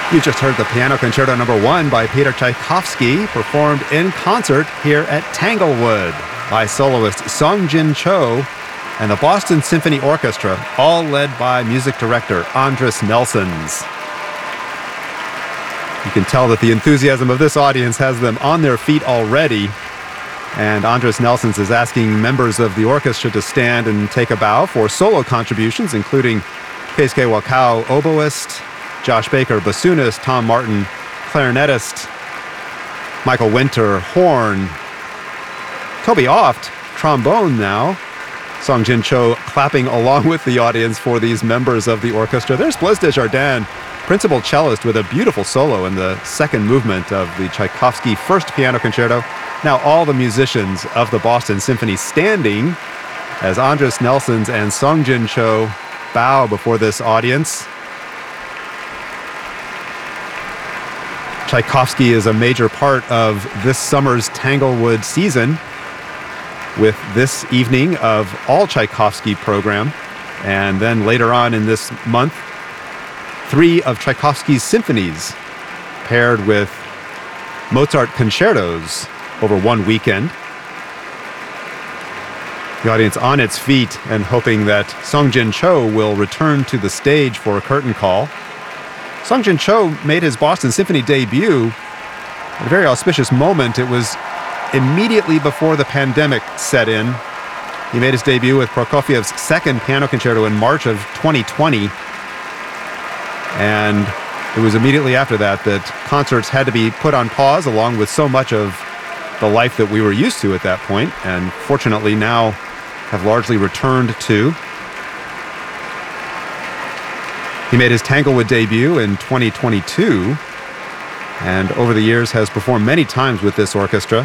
You just heard the Piano Concerto No. 1 by Peter Tchaikovsky, performed in concert here at Tanglewood by soloist Song Jin Cho and the Boston Symphony Orchestra, all led by music director Andris Nelsons. You can tell that the enthusiasm of this audience has them on their feet already, and Andris Nelsons is asking members of the orchestra to stand and take a bow for solo contributions, including Keisuke Wakao, oboist, Josh Baker, bassoonist, Tom Martin, clarinetist, Michael Winter, horn, Toby Oft, trombone now, Song Jin Cho clapping along with the audience for these members of the orchestra. There's Blaise Desjardins, principal cellist, with a beautiful solo in the second movement of the Tchaikovsky First Piano Concerto. Now all the musicians of the Boston Symphony standing as Andris Nelsons and Song Jin Cho bow before this audience. Tchaikovsky is a major part of this summer's Tanglewood season, with this evening of all Tchaikovsky program. And then later on in this month, 3 of Tchaikovsky's symphonies paired with Mozart concertos over one weekend. The audience on its feet and hoping that Song Jin Cho will return to the stage for a curtain call. Song Jin Cho made his Boston Symphony debut at a very auspicious moment. It was immediately before the pandemic set in. He made his debut with Prokofiev's second piano concerto in March of 2020. And it was immediately after that that concerts had to be put on pause, along with so much of the life that we were used to at that point, and fortunately now have largely returned to. He made his Tanglewood debut in 2022, and over the years has performed many times with this orchestra.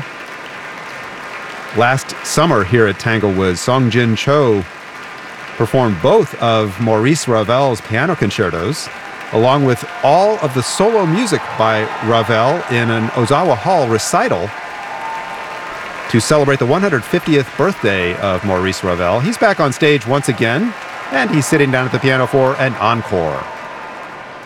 Last summer here at Tanglewood, Song Jin Cho performed both of Maurice Ravel's piano concertos, along with all of the solo music by Ravel in an Ozawa Hall recital to celebrate the 150th birthday of Maurice Ravel. He's back on stage once again, and he's sitting down at the piano for an encore.